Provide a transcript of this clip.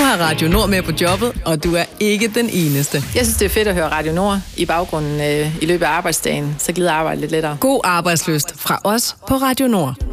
har Radio Nord med på jobbet, og du er ikke den eneste. Jeg synes, det er fedt at høre Radio Nord i baggrunden i løbet af arbejdsdagen. Så glider arbejdet lidt lettere. God arbejdsløst fra os på Radio Nord.